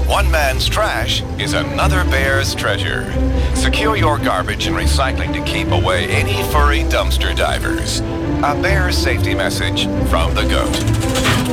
One man's trash is another bear's treasure. Secure your garbage and recycling to keep away any furry dumpster divers. A bear safety message from the GOAT.